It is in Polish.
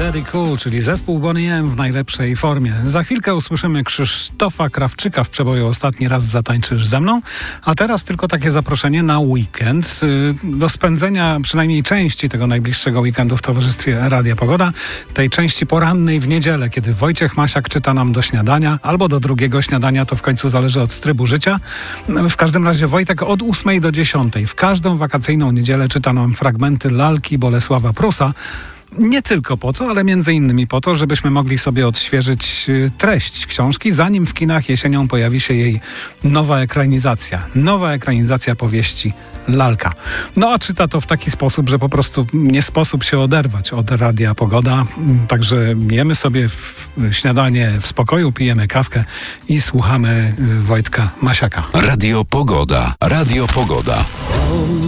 Very Cool, czyli zespół Boney M w najlepszej formie. Za chwilkę usłyszymy Krzysztofa Krawczyka w przeboju Ostatni raz zatańczysz ze mną, a teraz tylko takie zaproszenie na weekend do spędzenia przynajmniej części tego najbliższego weekendu w towarzystwie Radia Pogoda, tej części porannej w niedzielę, kiedy Wojciech Masiak czyta nam do śniadania, albo do drugiego śniadania, to w końcu zależy od trybu życia. W każdym razie Wojtek od 8 do 10 w każdą wakacyjną niedzielę czyta nam fragmenty lalki Bolesława Prusa. Nie tylko po to, ale między innymi po to, żebyśmy mogli sobie odświeżyć treść książki, zanim w kinach jesienią pojawi się jej nowa ekranizacja powieści Lalka. No a czyta to w taki sposób, że po prostu nie sposób się oderwać od Radia Pogoda. Także jemy sobie śniadanie w spokoju, pijemy kawkę i słuchamy Wojtka Masiaka. Radio Pogoda. Radio Pogoda.